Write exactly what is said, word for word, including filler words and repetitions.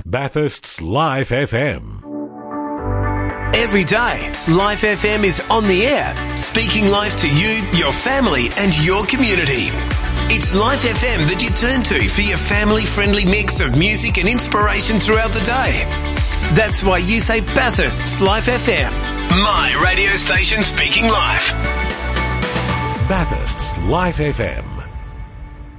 Bathurst's Life F M. Every day, Life F M is on the air, speaking life to you, your family and your community. It's Life F M that you turn to for your family-friendly mix of music and inspiration throughout the day. That's why you say Bathurst's Life F M. My radio station speaking life. Bathurst's Life F M.